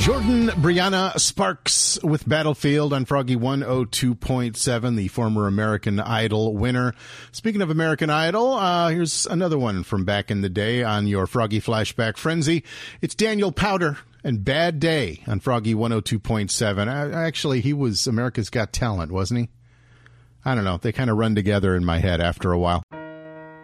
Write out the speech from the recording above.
Jordan Brianna Sparks with Battlefield on Froggy 102.7, the former American Idol winner. Speaking of American Idol, here's another one from back in the day on your Froggy Flashback Frenzy. It's Daniel Powter and Bad Day on Froggy 102.7. Actually, he was America's Got Talent, wasn't he? I don't know. They kind of run together in my head after a while.